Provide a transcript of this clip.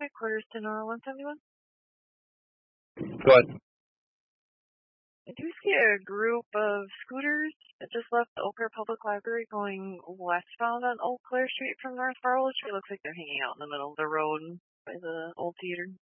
Headquarters to Nora 171. Go ahead. I do see a group of scooters that just left the Eau Claire Public Library going westbound on Eau Claire Street from North Barlow Street. Looks like they're hanging out in the middle of the road by the old theater.